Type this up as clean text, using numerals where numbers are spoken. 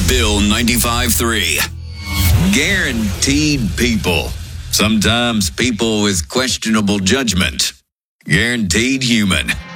Bill 95.3. Guaranteed people. Sometimes people with questionable judgment. Guaranteed human.